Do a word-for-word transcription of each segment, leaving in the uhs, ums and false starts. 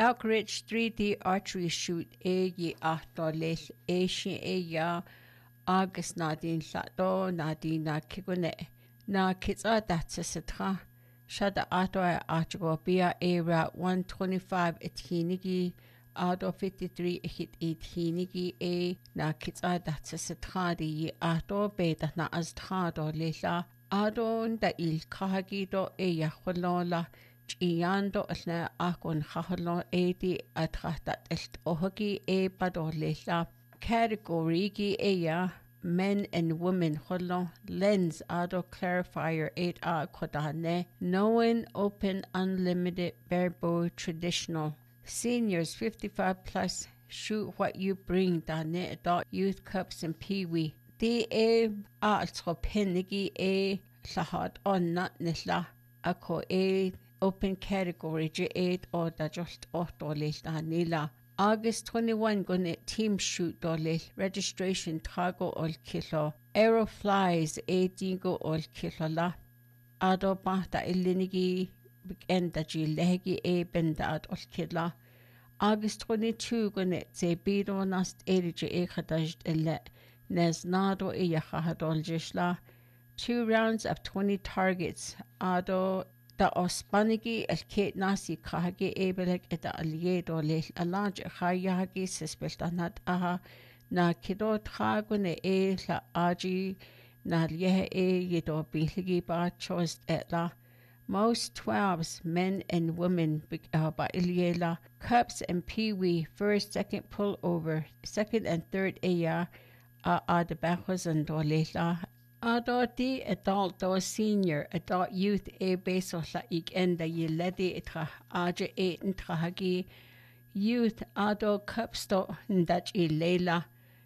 Elk Ridge three D archery shoot é yi achto leil é sin é ya agus na dín llato na dín na kigune na kitsa datsa sitra shada ato acho bia era one twenty-five ethinigi auto fifty-three hit ethinigi e na kitsa datsa sitra di ato beta na aztrado leila adon da il kahagido e ya kholola Iando alna akon khahlo edi atratat elt ohagi e padolela category gi eya men and women kholo lens ado clarifier eight a kodane knowing open unlimited barebow traditional seniors fifty-five plus shoot what you bring dane adult youth cups and peewee D A altro penigi e lahad on not nilla ako e open category J eight or da just auto list nila August twenty-first gonna team shoot dolil registration trago ol kilo aero flies eighteen go ol kilo la ado bata ilinigi enda ji legi e benda ad ol kila August twenty-second gonna ze bido nast erige e khadaj ille nes nado e khadol jishla two rounds of twenty targets ado da ospanigi el kate nasi kahage ebelek eta aliedo le alaj khayagi sespeltanat aha na kido tragune e la aji na lieh e yedo biligi ba choice etla most twelves men and women ba iliela cups and peewee first second pull over second and third aya a ad bachos and dolela Adoti adult or senior adult youth e beso la ik enda ye ledi itra aja e intrahagi youth ado cupsto ndach e leila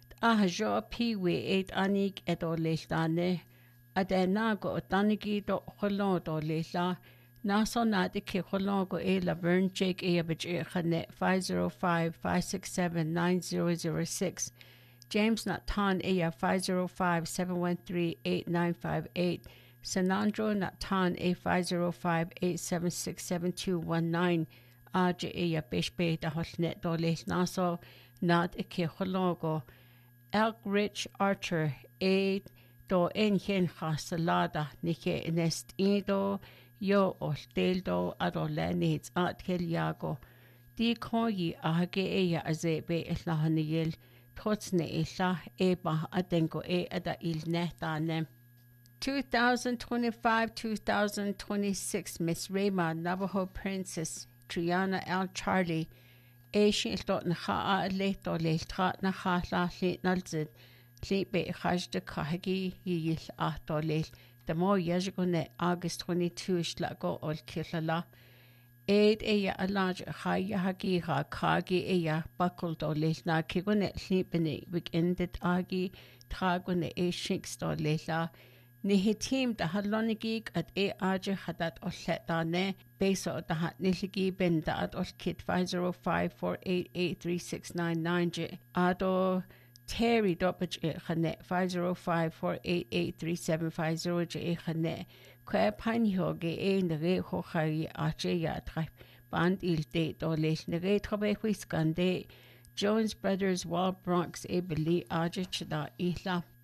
ahajo piwe et anik edo leilane adenago tanigi do holodo leila naso nadike hologo e laverne jake e abje khane five zero five five six seven nine zero zero six James Natan Aya five zero five seven one three eight nine five eight Sanandro Natan A five zero five eight seven six seven two one nine Aja Aya Bishbe da Hotnet Dole Naso Not Ike Hologo Elk Ridge Archer A Do Enhen Hasalada Nike Nest Ido Yo Osteldo Adola Needs At Keliago Di Koyi Ahage Aya Azebe Islahaniyel Totsne isha eba adengo e ada il netane. twenty twenty-five to twenty twenty-six Miss Rema Navajo Princess Triana L. Charlie Asian dot naha leto le tra naha la le nalzid le be khaj de kahagi yil ato le the more yajgone August twenty-second shlago ol kilala Aid eya a large haya hagiha kagi eya buckled or lehna kigune sleepene weekended agi tragune e shinksto lehla nihitim da halonigig at e aja hadat oshetane beso da hat niligi benda at oskit five zero five four eight eight three six nine nine j ado Terry Doppage e khane five zero five four eight eight three seven five zero j e khane Kwa panhoge e nere ho khari ache ya tra band il de do le nere trobe whiskande Jones Brothers Wall Bronx e beli aje chda ihla